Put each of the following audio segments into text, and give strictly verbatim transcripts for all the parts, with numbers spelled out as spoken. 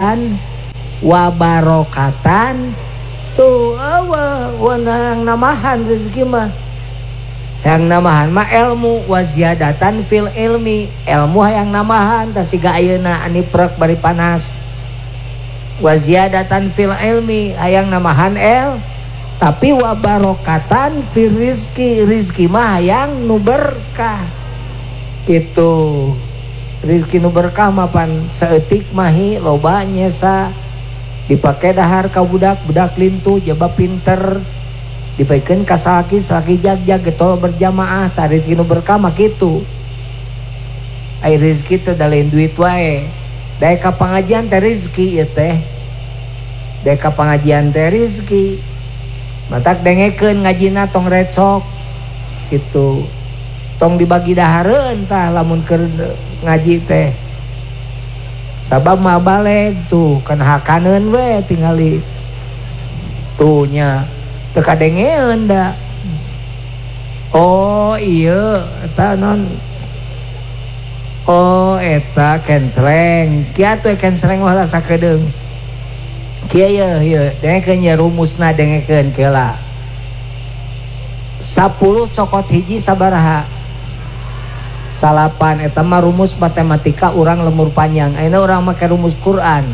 ziyadatan wa barokatan tuh awa wanang namahan rezeki mah yang namahan mah ilmu wa ziyadatan fil ilmi ilmu yang namahan tah siga ayeuna ani prek bari panas wa ziyadatan fil ilmi hayang namahan el tapi wa barokatan fil rizki rizki mah hayang nu berkah gitu rizki nu berkah mapan saeutik mahi loba nyesa dipake dahar ka budak budak lintu jaba pinter dipaikeun ka salaki salaki jag-jag getol berjamaah tah rizki nu berkah mah kitu ai rizki teh da lain duit wae dae ka pangajian teh rizki ieu teh dae ka pangajian teh rizki matak dengekeun ngajina tong recok gitu tong dibagi dahareun tah lamun keur ngaji teh sabab mah baleg tuh kan hakaneun we tingali tuh nya teu kadengeun da oh iya eta non oh eta kenceleng kieu atuh kenceleng heula sakedeung kieu ye ye dengekeun ye rumusna dengekeun keula sepuluh cokot hiji sabaraha salapan eta mah rumus matematika urang lemur panjang ayeuna urang make rumus Quran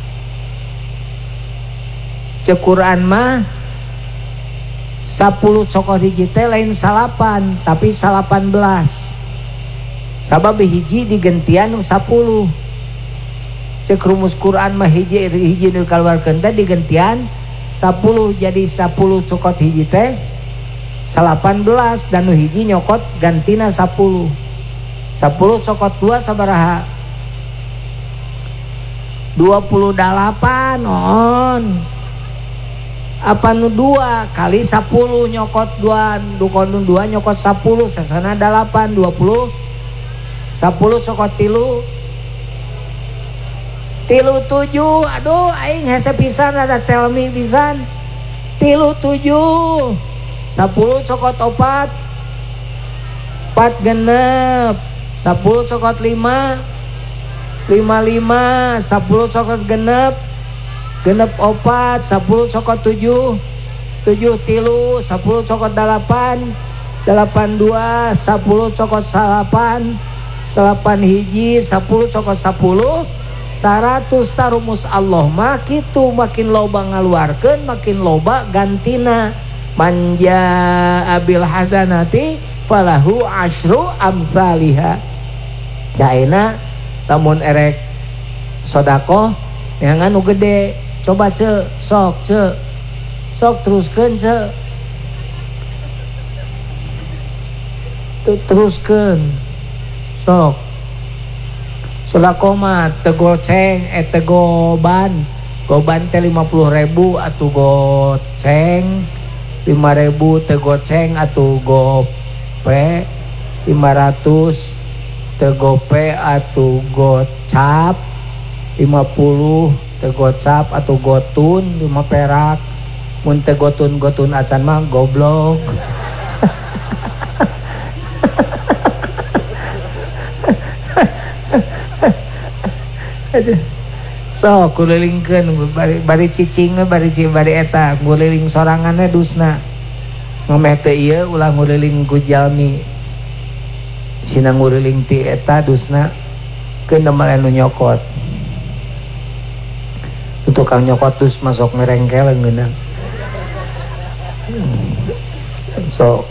cek Quran mah sepuluh cokot hiji teh lain salapan tapi salapan belas sabab hiji digentian sepuluh cek rumus Quran mah hiji hiji nu kaluarkeun teh digentian sepuluh jadi sepuluh cokot hiji teh salapan belas dan nu hiji nyokot gantina sepuluh sepuluh cokot dua sabaraha dua puluh delapan on apa nu dua kali sepuluh nyokot dua dukon dua nyokot sepuluh sasana delapan dua puluh sepuluh cokot tilu tilu tujuh aduh aing hese pisan ada tell me pisan tilu tujuh sepuluh cokot opat empat genep sepuluh cokot lima lima lima sepuluh cokot genep genep opat sepuluh cokot tujuh tujuh tilu sepuluh cokot delapan delapan dua sepuluh cokot salapan salapan hiji sepuluh cokot sepuluh seratus tarumus Allah mah kitu makin loba ngaluarkeun makin loba gantina manja abil hasanati falahu asyru amsalihha daena tamun erek sodako yang anu gede coba ce sok ce sok teruskeun ce teruskeun sok sodako mah teu goceng eh teu goban goban teh lima puluh ribu atuh goceng lima ribu teu goceng atuh gope lima ratus tegope atau gocap lima puluh tegocap atau gotun lima perak mun tegotun gotun acan mah goblok so kulilingkeun bari bari cicing bari cicing bari eta nguliling soranganna dusna ngameh teu ieu ulah nguliling ku jalmi cina nguriling ti eta dusna keun damel anu nyokot untuk kang nyokot dus masuk merengkel ngeunang hmm. so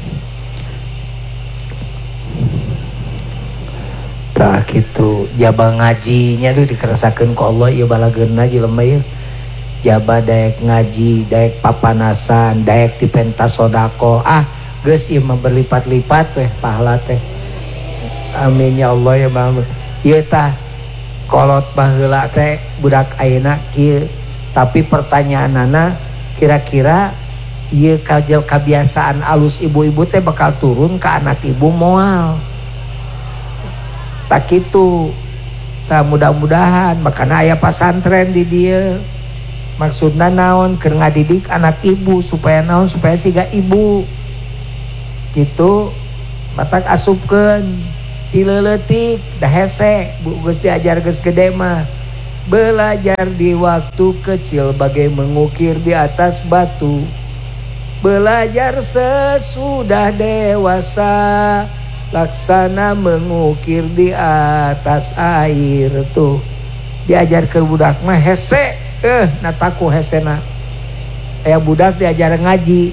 tah kitu jaba ngajinya tuh dikerasakeun ku Allah ieu balageunna jelema ieu jaba daek ngaji daek papanasan daek dipentas sodako ah geus ieu mah berlipat-lipat weh pahala teh amin ya Allah ya Bang. Ieu tah kolot baheula teh budak ayeuna kieu. Tapi pertanyaanana kira-kira ieu kebiasaan alus ibu-ibu teh bakal turun ke anak ibu moal. Tak kitu. Tah mudah-mudahan makana aya pasantren di dieu. Maksudna naon keur ngadidik anak ibu supaya naon supaya siga ibu. Gitu matak asupkeun dileuletik dah hese bu geus diajar geus gede mah Belajar di waktu kecil bagai mengukir di atas batu. Belajar sesudah dewasa laksana mengukir di atas air. Tuh diajar ke budak mah hese eh nataku hesena. Aya budak diajar ngaji.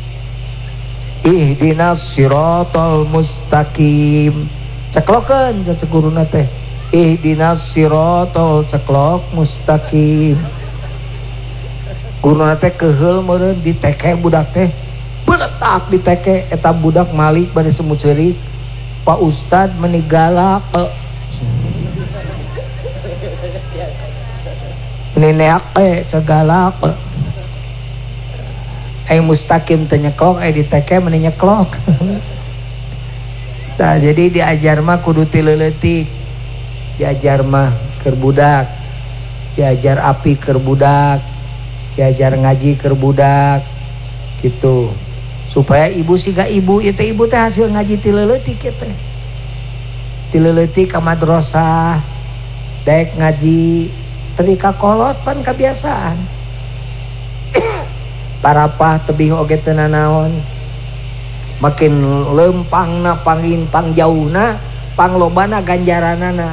Ihdinas siratal mustaqim. Ceklokeun cek guruna teh. Ihdinas siratal ceklok mustaqim. Guruna teh keheul meureun diteke budak teh. Beletak diteke eta budak malik bade semut ceurik. Pak Ustad meninggalak. Nenek eh cegalak. Ai mustaqim teu nyeklok, ai diteke meni nyeklok. Nah, jadi diajar mah kudu ti leuleutik. Diajar mah keur budak. Diajar api keur budak. Diajar ngaji keur budak. Gitu. Supaya ibu siga ibu itu ibu teh hasil ngaji ti leuleutik teh. Ti leuleutik ka madrasah. Daek ngaji teu ka kolot pan kebiasaan. Parapah tebih oge teu nanaon. Makin lempangna pangin pangjauhna panglobana ganjaranana.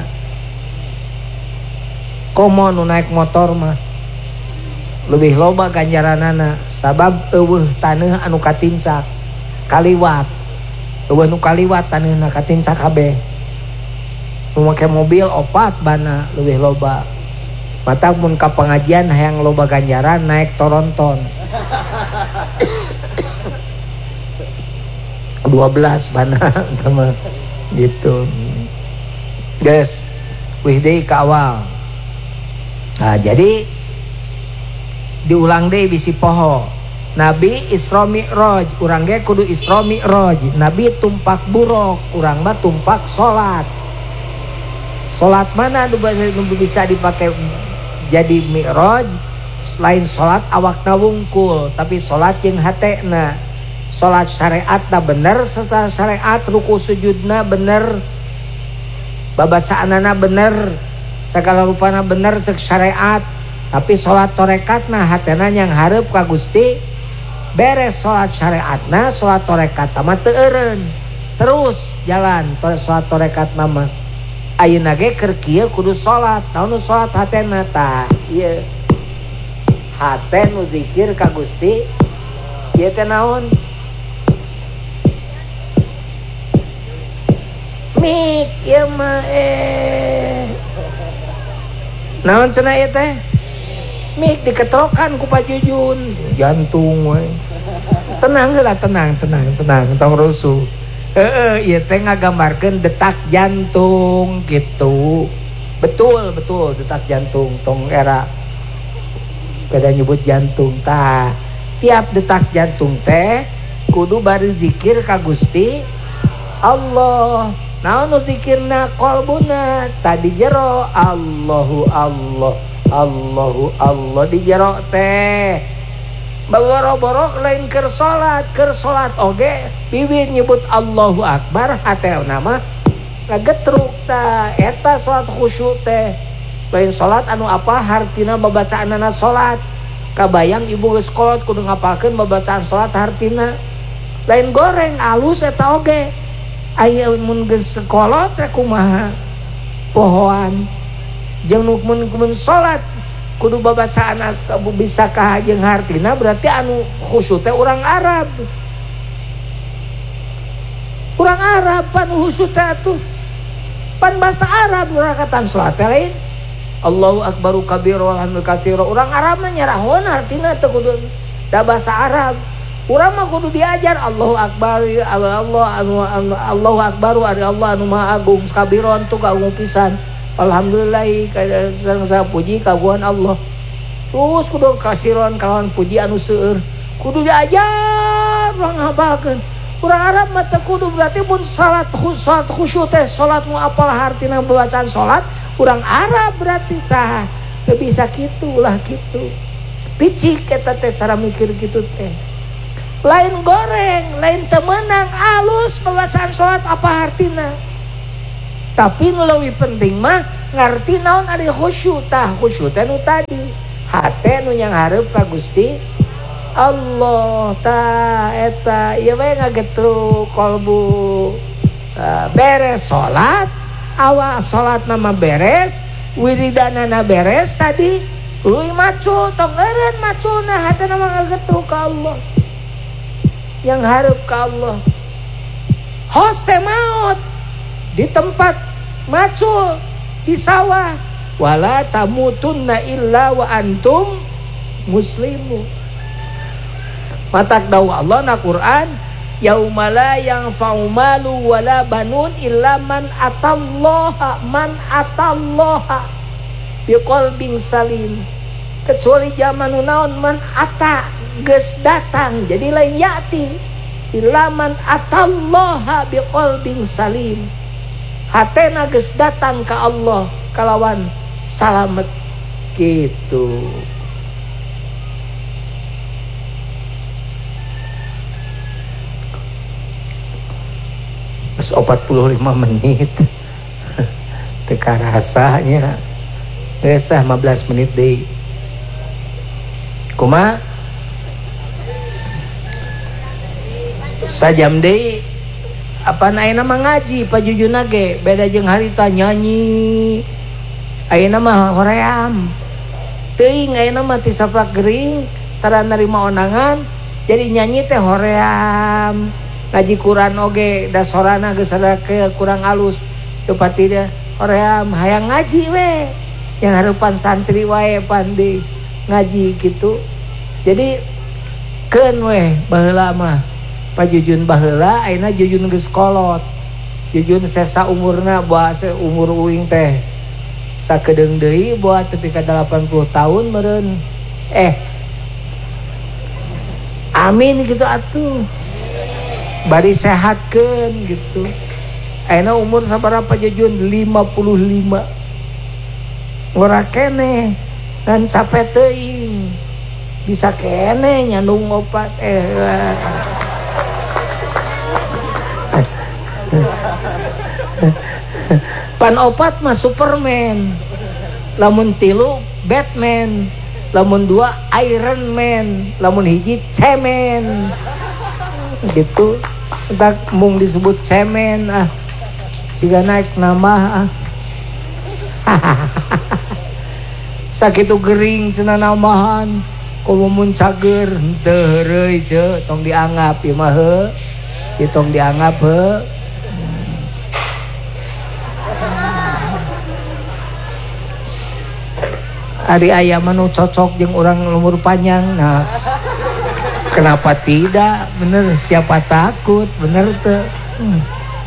Komo nu naik motor mah lebih loba ganjaranana sabab eueuh taneuh anu katincak kaliwat. Eueuh nu kaliwat taneuhna katincak kabeh. Nu make mobil opat bana lebih loba. Mata mun ka pengajian hayang loba ganjaran naik toronton. dua belas bana sama gitu. Guys, wih deui ka awal. Nah, jadi diulang deh bisi poho. Nabi Isra Mi'raj, urang ge kudu Isra Mi'raj. Nabi tumpak buruk, urang mah tumpak salat. Salat mana nu bisa dipakai jadi Mi'raj selain salat awakna wungkul, tapi salat jeung hatena. Salat syariatna bener serta syariat, ruku sujudna bener, babacaanana bener, segala rupana bener cek syariat. Tapi salat torekatna hatena yang hareup ka Gusti beres. Salat syariatna salat torekatna mah teu eureun terus jalan. Salat torekatna mah ayeuna ge keur kieu kudu salat. Naon nu salat hatena tah ieu hate nu zikir ka Gusti ieu teh naon? Mik ieu mah eh naon cenah ieu teh? Mik diketrokan ku Pajujun jantung we. Tenang heula, tenang tenang tenang tong rusuh. Heeh, ieu teh ngagambarkeun detak jantung gitu. Betul betul detak jantung tong era pada nyebut jantung tah. Tiap detak jantung teh kudu bari zikir ka Gusti Allah. Naon nu zikirna qalbuna tadi jero Allahu Allah Allahu Allah di jero teh. Baborok-borok lain keur salat, keur salat oge bibir nyebut Allahu Akbar hatena mah ngagetruk tah. Eta salat khusyuk teh. Lain salat anu apa hartina babacaanana salat. Kabayang ibu geus kolot kudu ngapalkeun babacaan salat hartina. Lain goreng alus eta oge. Aya mun geus kolot teh kumaha? Pohoan. Jeung nu mun mun salat kudu babacaan bisa ka jeung hartina berarti anu khusyuk teh urang Arab. Urang Arab pan khusyuk teh atuh. Pan bahasa Arab rakatan salat teh lain. Allahu akbaru kabir walhamdulillah katsira. Urang Arab mah nyarahon artina teh kudu da bahasa Arab. Urang mah kudu diajar Allahu akbar Allah anu Allahu akbar ari Allah anu maha agung kabiron tu kagung pisan. Alhamdulillah kadang puji kagungan Allah. Terus kudu kasiron kawan puji anu seueur. Kudu diajar urang hafalkeun. Urang Arab mah teu kudu berarti mun salat salat khusyuk teh salat mu apal hartina bacaan salat urang Arab berarti tah. Teu bisa kitu ulah kitu. Picik eta teh cara mikir kitu teh. Lain goreng, lain temenang alus pembacaan salat apa artina. Tapi nu leuwih penting mah ngarti naon ari khusyuk tah khusyuk teh nu tadi hate nu yang hareup ka Gusti Allah tah eta ieu we ngagetruk kolbu uh, beres salat awal salat nama beres wiridanana beres tadi luy macul tong eureun maculna hate nama ngagetruk ka Allah yang hareup ka Allah hos teh maot di tempat macul di sawah wala tamutunna illa wa antum muslimun matak dawu Allah na Quran yaumala yang faumalu wala banun illa man atallaha man atallaha biqalbin salim kecuali zaman naon man ata geus datang jadi lain yati illa man atallaha biqalbin salim hatena geus datang ka Allah kalawan salamet gitu. Mas empat puluh lima menit teka rasanya gesah lima belas menit deui kumaha sajam deui apa ayeuna mah ngaji pajujuna ge beda jeung harita nyanyi ayeuna mah hoream teuing ayeuna mah ti saplak gering tara narima onangan jadi nyanyi teh hoream ngaji Quran oge da sorana geus sadake kurang alus teu pati teh hoream hayang ngaji we yang hareupan santri wae pandi ngaji gitu jadi keun we baheula mah pajujun baheula ayeuna jujun geus kolot jujun sesa umurna boa umur uing teh sakedeung deui boa tepi ka delapan puluh tahun meureun eh amin gitu atuh bari sehatkeun gitu ayeuna umur sabaraha pajujun lima puluh lima ora keneh ngan capek teuing bisa keneh nyandung opat eh pan opat mah Superman lamun tilu Batman lamun dua Iron Man lamun hiji cemen gitu entak mung disebut cemen ah siga naik nama ah sakitu gering cenah namahan komo mun cager teu heureuy ce tong dianggap ieu mah heuh ieu tong dianggap heuh ari aya manu cocok jeung urang umur panjang nah kenapa tidak bener siapa takut bener tuh hmm.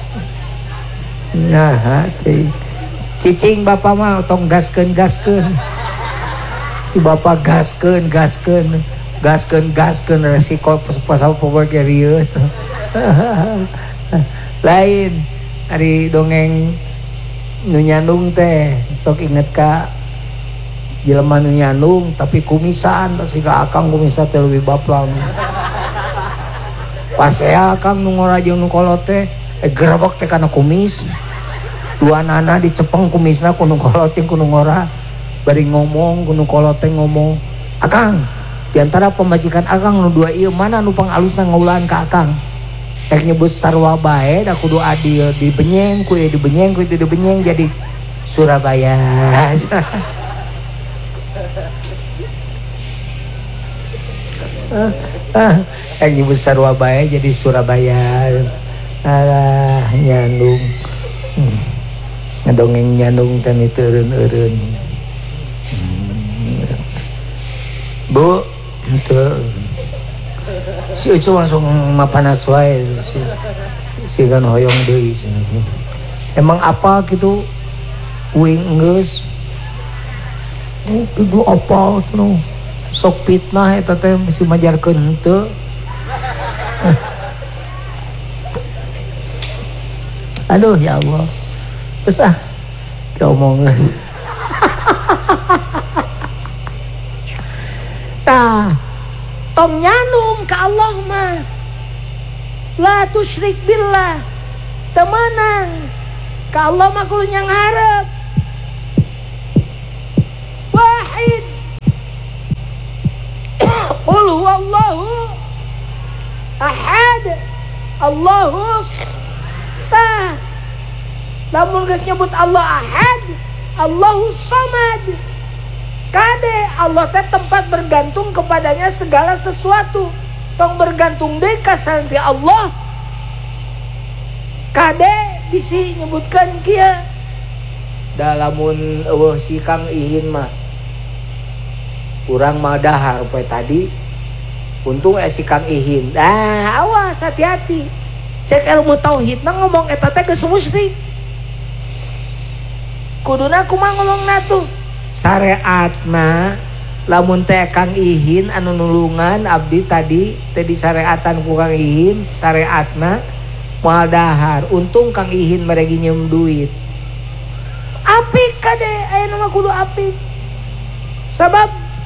Nah cicing bapak mah tong gaskeun gaskeun si bapak gaskeun gaskeun gaskeun gaskeun resiko pasal power rieu lain ari dongeng nu nyandung teh sok inget ka jelema nu nyandung tapi kumisan siga akang kumisan teh leuwih baplang pas ea akang nu ngora jeung nu kolot teh eh gerebek teh kana kumis dua nana dicepeng kumisna ku nu kolot jeung ku nu ngora bari ngomong ku nu kolot teh ngomong akang diantara pemajikan akang nu dua ieu mana nu pangalusna ngaulaan ka akang rek nyebut sarua bae da kudu adil dibenyeng ku ieu dibenyeng ku ieu dibenyeng jadi Surabaya ah, ah, yang nyebut sarua bae jadi Surabaya alah nyandung hmm. ngedongeng nyandung teh itu eureun-eureun hmm. Bu itu si Ucu langsung mapanas wae si si kan hoyong deui emang apa gitu uing geus itu apa tuh sok fitnah eta teh mesti majarkeun henteu aduh ya Allah terus ah diomongan tah tong nyanung ka Allah mah la tusyrik billah temenang ka Allah mah kudu nyang hareup Allahus tah. Lamun geus nyebut Allah Ahad, Allahus Samad. Kade Allah teh tempat bergantung kepadanya segala sesuatu. Tong bergantung deui ka sareng Allah. Kade bisi nyebutkan kieu. Da lamun eueuh si Kang Ihin mah urang mah dahar poe tadi. Untung eh si Kang Ihin. Ah, awas hati-hati. Cek ilmu tauhid mah ngomong eta teh geus musyrik. Kuduna kumaha ngomongna tuh? Syariatna lamun teh Kang Ihin anu nulungan abdi tadi teh disyariatan ku Kang Ihin, syariatna moal dahar. Untung Kang Ihin meregi nyeum duit. Apik kade aya mah kudu apik. Sabab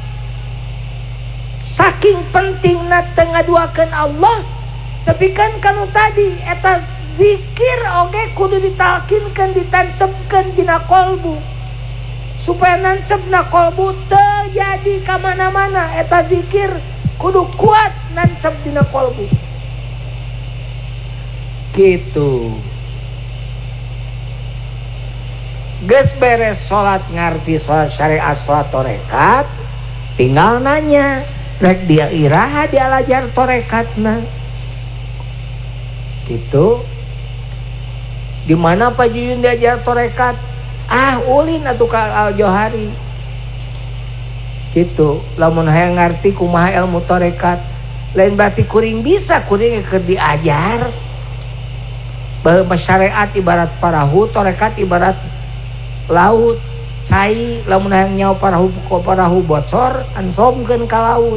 saking pentingna teu ngaduakeun Allah, tapi kan kanu tadi eta zikir oge kudu ditalkinkeun, ditancepkeun dina kolbu supaya nancepna kolbu teu jadi ka mana-mana. Eta zikir kudu kuat nancep dina kolbu gitu. Geus beres salat, ngarti salat syariat, salat torekat, tinggal nanya rek dia iraha dialajar torekatna gitu. Di mana Pak Juyun diajar torekat? Ah, ulin atuh ka Al Johari gitu. Lamun hayang ngarti kumaha ilmu torekat, lain berarti kuring bisa, kuring keur diajar. Bahwa syariat ibarat parahu, torekat ibarat laut cai. Lamun hayang nyawa parahu ko parahu bocor, ansomkeun ka laut.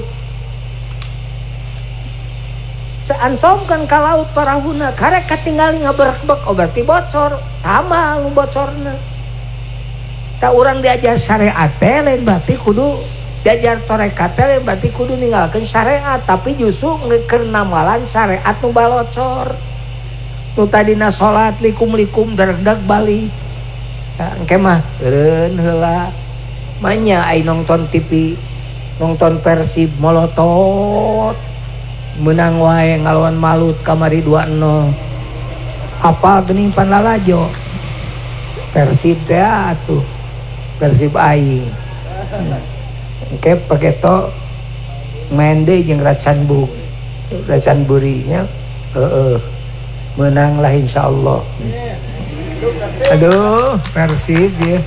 Ansomkeun ka laut parahuna, karek katinggali ngaberekbek, oh berarti bocor, tama nu bocorna. Tak urang diajar syariat teh lain berarti kudu diajar torekat teh lain berarti kudu ninggalkeun syariat, tapi justru keur namalan syariat nu balocor. Nu tadina salat likum-likum dardag balik. Ya, engke mah eureun heula. Manya ai nonton T V, nonton Persib molotot. Menang wae ngalawan Malut kamari dua nol. Apa geuning pan lalajo. Persib teh atuh. Persib aing. Engke paketo main deui jeung Racanbug. Racanburi nya. Heeh. Menang lah insyaallah. Aduh, Persib ya.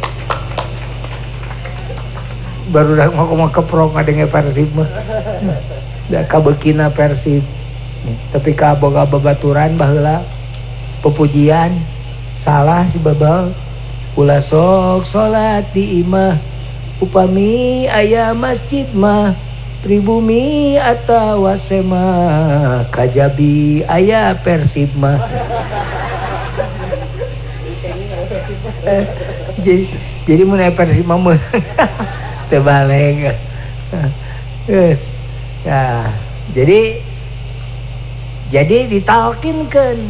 Baru dah mau mau keprok ngadenge Persib mah. Da kabekina Persib. Tapi ka boga babaturan baheula pepujian salah si babal. Ulah sok salat di imah upami aya masjid mah pribumi atawa sema kajabi aya Persib mah. eh, jadi jadi mun aya Persib mah teu balik. Geus. Ya, jadi jadi ditalkinkeun,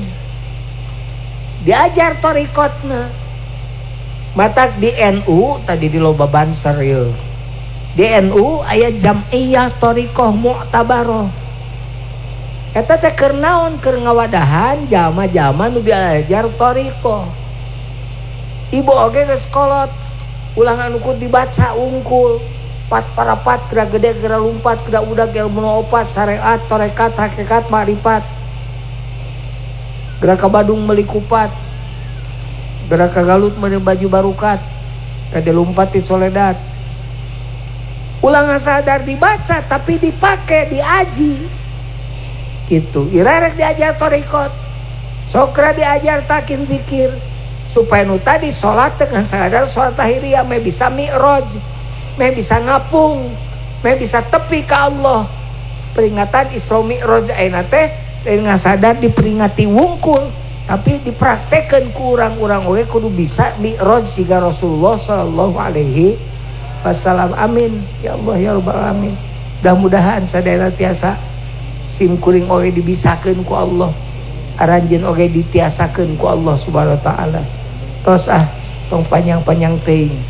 diajar torikotna. Matak di N U tadi di loba banser yeuh. Di N U aya jam'iyah torikoh mu'tabaroh. Eta teh keur naon? Keur ngawadahan jama-jama nu diajar torikoh. Ibu oge geus kolot, ulang anu kudu dibaca unggul. Pat parapat gerak gede gerak lumpat gerak udah ilmu opat syariat torekat hakikat makrifat gerak ka Badung meuli kupat gerak ka Galut meuli baju barukat kade lumpat di soledad. Ulang sadar dibaca tapi dipake diaji gitu. Irarek diajar torikot, sokra diajar takin pikir supaya nu tadi salat dengan sadar salat tahiriyah me bisa mi'raj, me bisa ngapung, me bisa tepi ke Allah. Peringatan Isra Mi'raj ayeuna teh dengan sadar diperingati wungkul, tapi dipraktekkeun ku urang-urang oge kudu bisa mi'raj siga Rasulullah sallallahu alaihi wasallam. Amin ya Allah ya rabbal alamin. Mudah-mudahan sadaya tiasa sim kuring oge dibisakeun ku Allah, aranjeun oge ditiasakeun ku Allah subhanahu wa taala. Tos ah tong panjang-panjang teuing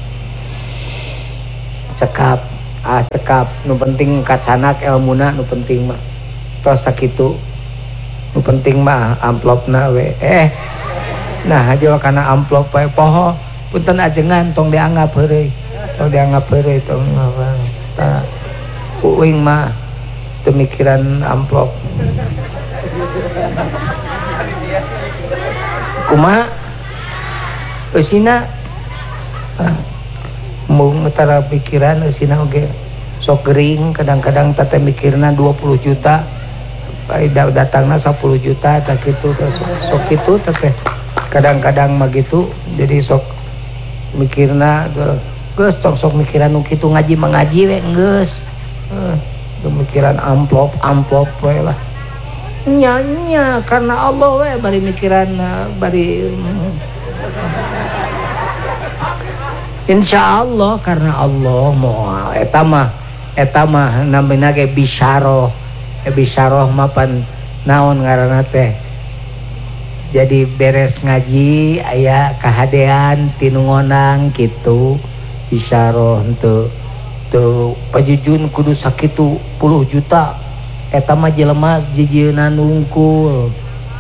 cekap ah cekap nu penting kacanak ilmuna nu penting mah tos sakitu Nu penting mah amplopna we. Eh. Nah, aja kana amplop we poho. Punten ajengan tong dianggap heureuy. Tong dianggap heureuy tong apa. Tah uing mah teu mikiran amplop. Kumaha? Eusina mung tara pikiran eusina oge sok gering kadang-kadang teh mikirna dua puluh juta. Ida datangna sepuluh juta tak gitu sok kitu teh kadang-kadang mah gitu jadi sok mikirna geus sok sok mikiran nu kitu ngaji mengaji we geus eh mikiran amplop amplop we lah nya nya karena Allah we bari mikiran bari insyaallah karena Allah moal eta mah eta mah namina ge bisyarah bisyarah mapan naon ngaranna teh jadi beres ngaji aya kahadean tinu ngonang kitu bisyarah henteu teu pajujun kudu sakitu puluh juta eta mah jelema jijieuna nungkul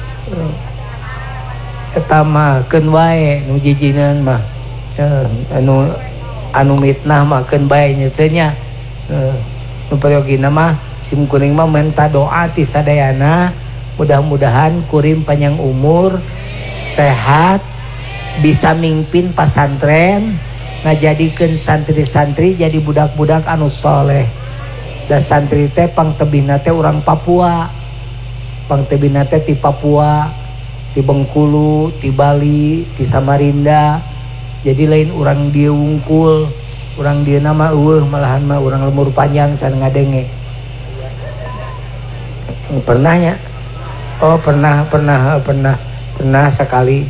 eta mah keun wae nu jijieun mah anu anu mitnah mah keun bae nya teh nya nu periogina mah sim kuring mah minta doa ti sadayana mudah-mudahan kuring panjang umur sehat bisa mimpin pasantren ngajadikeun santri-santri jadi budak-budak anu soleh da santri teh pangtebihna teh urang Papua pangtebihna teh ti Papua ti Bengkulu ti Bali ti Samarinda jadi lain urang dieu wungkul urang dieu nama eueuh malahan mah urang lemur panjang can ngadenge. Pernahnya oh pernah pernah pernah pernah sekali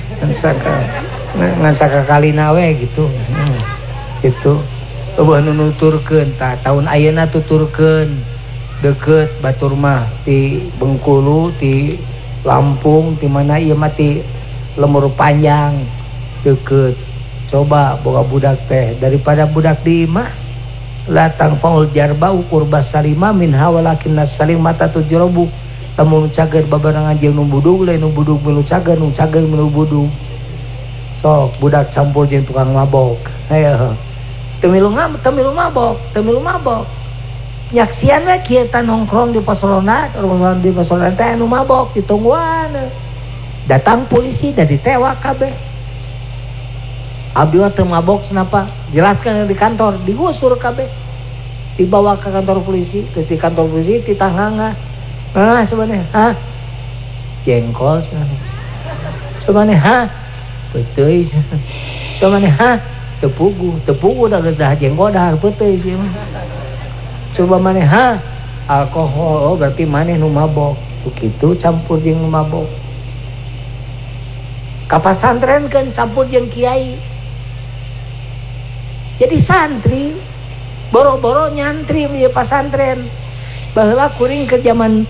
ngan sakakali nawe gitu hmm. Gitu eueuh nu nuturkeun tah taun ayeuna tuturkeun deukeut batur mah ti Bengkulu ti Lampung ti mana ieu mah ti lemur panjang deukeut coba boga budak teh daripada budak di imah latang faul jarba ukur basalima min hawalakin nasalimata tujrobu tamun cager babarangan jeung nu budug lain nu budug milu cager nu cager milu budug sok budak campur jeung tukang mabok hayo teu milu ngam teu milu mabok teu milu mabok nyaksian we kieu ta nongkrong di posolona di posolona teh anu mabok ditungguan datang polisi da ditewak kabeh abdi teu mabok kenapa jelaskan di kantor digusur kabeh dibawa ke kantor polisi terus di kantor polisi ditanganga ah sebenarnya ah jengkol sebenarnya ha beuteuy sebenarnya ha tepugu tepugu dah geus dah jengkol dah beuteuy sih mah coba maneh ha alkohol oh berarti maneh nu mabok begitu campur jeung nu mabok ka pasantren kan campur jeung kiai. Jadi santri boro-boro nyantri di pasantren baheula kuring ke zaman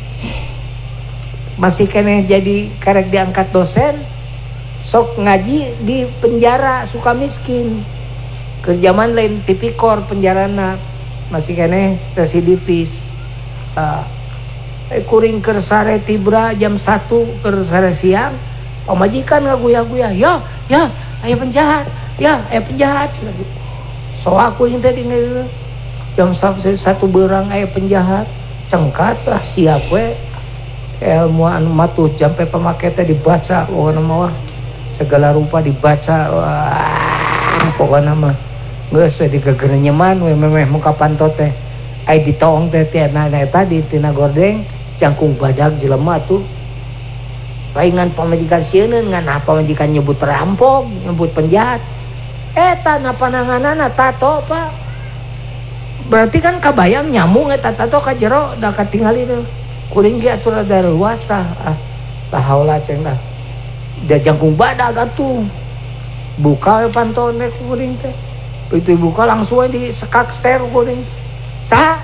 masih kene jadi karek diangkat dosen sok ngaji di penjara Sukamiskin ke zaman lain tipikor penjarana masih kene residivis uh, eh, kuring keur sare tibra jam satu keur sare siang pamajikan ngaguya-guya ya ya aya penjahat ya aya penjahat so aku yang tadi jam satu berang aya penjahat cengkat lah siap we ilmu anu matuh sampai pemake teh dibaca pokona mah segala rupa dibaca wah pokona mah geus we digeger nyeman we memeh muka pantot teh ai ditong teh teh na eta di tina gordeng cangkung badag jelema tuh paingan pamajikan sieun ngan apa pamajikan nyebut rampok nyebut penjahat eta na pananganana tato pak berarti kan kabayang nyamung eta tato ka jero da katingali teh kuring ge atur ada luas tah ah tah haula ceng dah da jangkung badag atuh buka we pantone kuring teh itu buka langsung di sekak ster kuring saha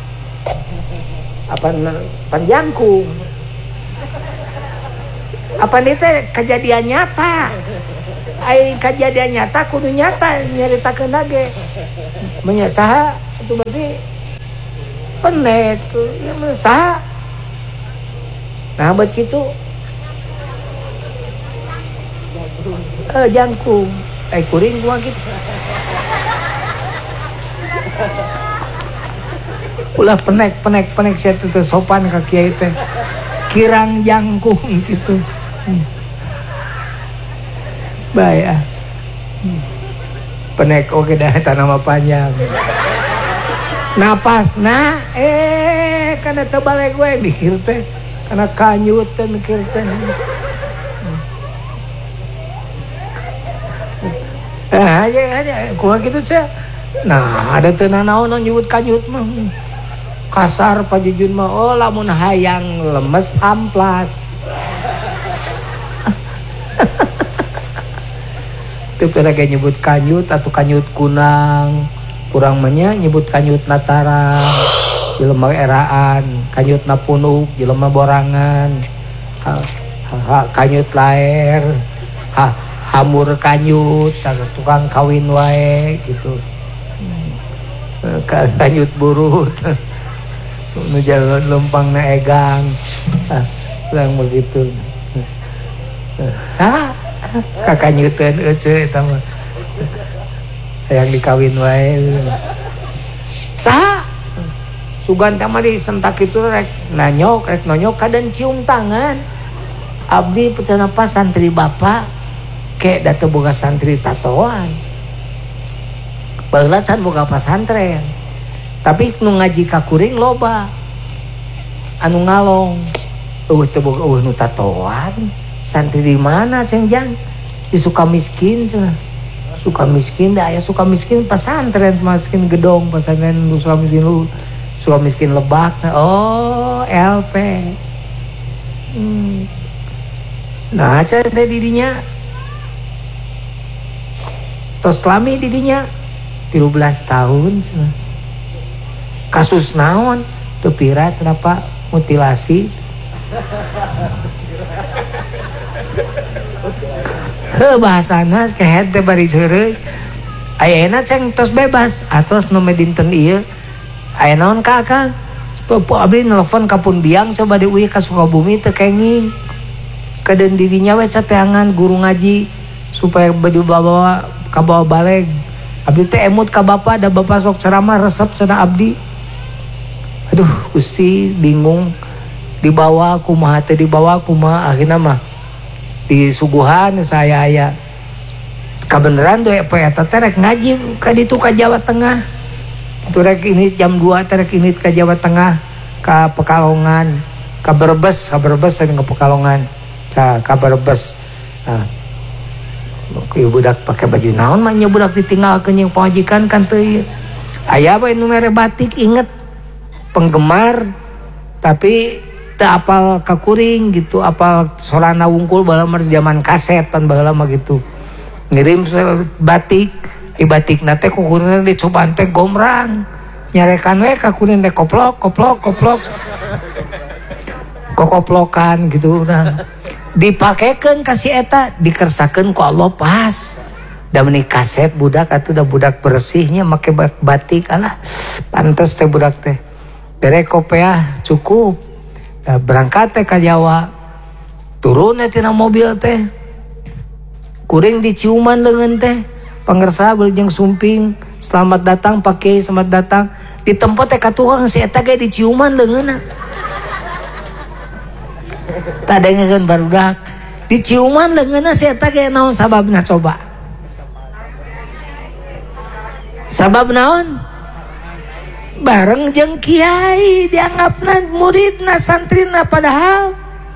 apa panjangkung apa nih teh kejadian nyata ai kejadian nyata kudu nyata nyaritakeun lagi menya saha itu berarti penek ya saha Nah buat gitu eh jangkung eh kuring gua gitu ulah penek penek penek saya tuh sopan ke kiai teh kirang jangkung gitu. hmm. Baik ah. hmm. Penek oke dah eta nama panjang napas nah eh kana teu balik gue mikir teh kana kanyut teh mikir teh. Nah, aja aja gua gitu saya. Nah, ada teu nanaon nyebut kanyut mah. Kasar pajujun mah oh lamun hayang lemes amplas. Teu pernah nyebut kanyut atau kanyut kunang. Kurang manya nyebut kanyut nataran, jelema eraan, kanyut napunuk, jelema borangan. Ha, ha, kanyut laer. Ha, hamur kanyut, tukang kawin wae gitu. Kanyut burut. Nu jalan lempang na egang. Ah, kurang begitu. Ah, kakanyuteun euceu eta mah. Hayang dikawin wae. Saha? Sugan teh mah disentak kitu rek nanyok, rek nonyok kaden cium tangan. Abdi pecenapa santri bapak ke da teu boga santri tatoan. Baheula can boga pasantren. Tapi nu ngaji ka kuring loba anu ngalong eueuh teu boga eueuh nu tatoan santri di mana ceng jang di Sukamiskin cenah Sukamiskin da aya Sukamiskin pasantren Sukamiskin gedong pasantren nu Sukamiskin lu Sukamiskin Lebak oh L P hmm. Nah cenah teh didinya tos lami didinya tilu belas tahun cenah kasus naon teu pira cenah Pak mutilasi heuh bahasana kehet teh bari ceureuy ayeuna ceng tos bebas atos nu dinten ieu aya naon ka Kang sepupu abdi nelpon ka Punbiang coba diuih ka Sukabumi teu kenging kadeun dirinya we cateangan guru ngaji supaya baju bawa ka bawa baleg abdi teh emut ka bapa da bapa sok ceramah resep cenah abdi. Aduh Gusti bingung dibawa kumaha teh dibawa kumaha akhirna mah disuguhan saya aya kabeneran tuh apa eta teh rek ngaji ka ditu ka Jawa Tengah itu rek ini jam dua teh rek ini ka Jawa Tengah ka Pekalongan ka Brebes ka Brebes teh ka Pekalongan ka ka Brebes nah ieu budak pake baju naon mah nya budak ditinggalkeun jeung pamajikan kan teu aya bae nu mere batik inget penggemar tapi teu apal kakuring gitu apal sorana wungkul baheula mah zaman kaset pan baheula mah gitu ngirim batik i batikna teh kukurna dicobaan teh gomrang nyarekan we kakuring teh koplok koplok koplok kokoplokan gitu nah dipakekeun ka si eta dikersakeun ku Allah pas da meuni kaset budak atuh da budak bersihnya make batik alah pantes teh budak teh bere kopiah cukup nah, berangkat teh ka Jawa turun tina mobil teh kuring diciuman leungeun teh pangersa beujeng sumping selamat datang Pak Kiai selamat datang di tempat teh ka tukang si eta ge diciuman leungeunna tadengeun barudak diciuman leungeunna si eta ge naon sababna coba sabab naon bareng jeung kiai dianggapna muridna santrina padahal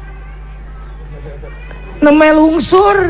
nemel lungsur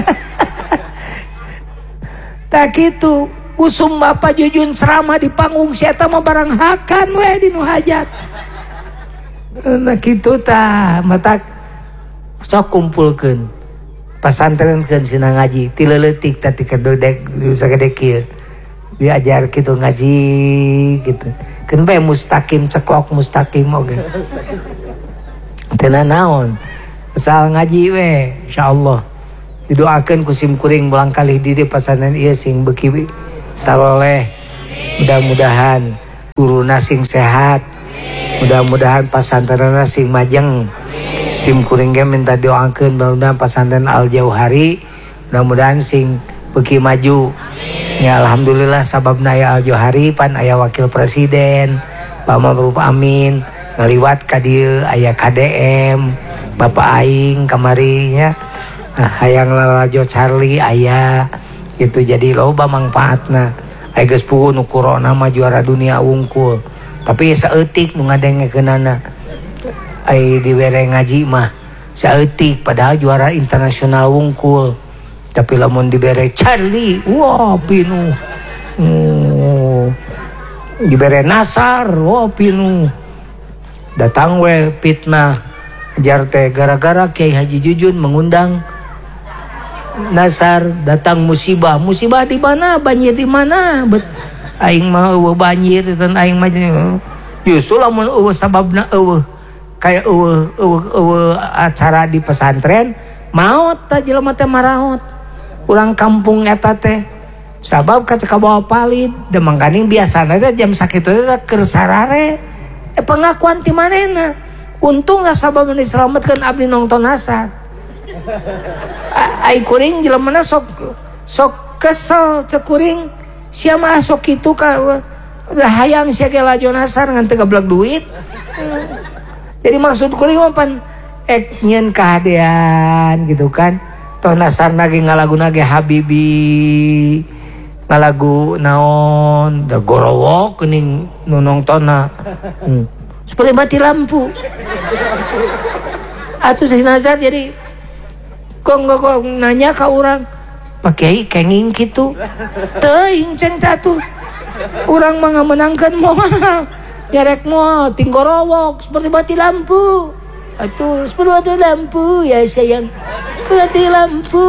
tak gitu usum Bapak Jujun ceramah di panggung si eta mah barang hakan we di nu hajat nah kitu tah matak sok kumpulkeun pasantrenkeun cenah ngaji ti leuletik tadi kedodek sagede kieu diajar gitu ngaji gitu kan bae mustaqim ceklok mustaqim oge teu naon asal ngaji we insyaallah didoakeun ku sim kuring mulang kali di dieu pasantren ieu sing beuki saloleh mudah-mudahan guruna sing sehat mudah-mudahan pasantrenna sing majeng sim kuring ge minta doakeun mudah-mudahan pesantren Al Jauhari mudah-mudahan sing beuki maju. Ya alhamdulillah sababna aya Al Jauhari pan aya wakil presiden Pak Ma'ruf Amin ngaliwat ka dieu aya K D M Bapak aing kamari nya. Nah hayang lalajo Charlie aya gitu jadi loba manfaatna. Aya geus puguh nu corona mah juara dunia wungkul. Tapi saeutik nu ngadengekeunana. Ai dibere ngaji mah saeutik padahal juara internasional wungkul. Tapi lamun dibere Charlie, wah pinu. Hmm. Dibere Nasar, wah pinu. Datang we fitnah jar teh gara-gara Kiai Haji Jujun mengundang Nasar, datang musibah. Musibah di mana? Banjir di mana? Bet aing mah eueuh banjir dan aing mah justru lamun eueuh sababna eueuh kayak eueuh eueuh eueuh acara di pesantren maot ta jelema teh maraot. Urang kampung eta teh sabab ka kabawa palid demang kaning biasana teh jam sakitu teh keur sarare. Eh pengakuan ti manehna. Untung lah sabab diselametkeun abdi nongton Nasar. Ai kuring jelemana sok sok kesel cek kuring sia mah sok kitu ka hayang sia ge lajo Nasar ngan teu gablek duit. Jadi maksud kuring mah pan ek nyeun kahadean gitu kan. Toh Nasar lagi ngalaguna ge Habibi. Ngalagu naon da gorowok geuning nu nongtonna. Hmm. Seperti mati lampu. Atuh si Nasar jadi kok kok nanya ka urang, Pak Kiai kenging kitu. Teuing ceng tatuh. Urang mah ngamenangkeun moal. Nyarek moal ting gorowok seperti mati lampu. Atuh seperti mati lampu ya sayang. Seperti mati lampu.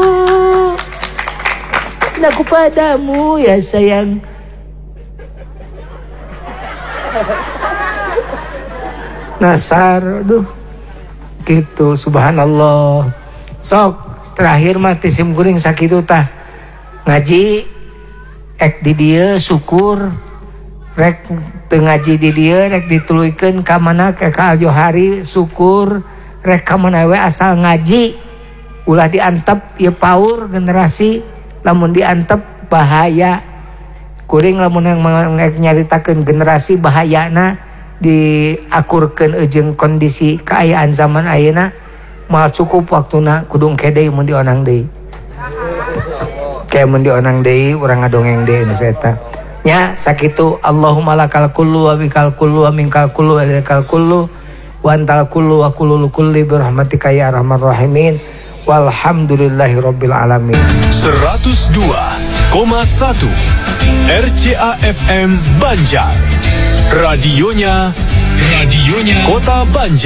Aku padamu ya sayang. Nasar, aduh, gitu, subhanallah. Sok terakhir mah tisim kuring sakitu tah ngaji, ek di dieu syukur, rek teu ngaji di dieu rek dituluykeun ka mana ka Al Jauhari syukur, rek ka mana we asal ngaji, ulah diantep ieu paur generasi. Lamun diantep bahaya kuring lamun yang nyaritakeun generasi bahayana diakurkeun eujeung kondisi keayaan zaman ayeuna moal cukup waktuna kudu kede mun dionang deui kayak mun dionang deui urang ngadongeng deui nu eta nya sakitu. Allahumma lakal kullu wa bikal kullu wa minkal kullu wa ilaikal kullu wa antal kullu wa kullu kulli bi rahmatika ya arhamar rahimin. Walhamdulillahi rabbil alamin. seratus dua koma satu R C A F M Banjar. Radionya Radionya Kota Banjar.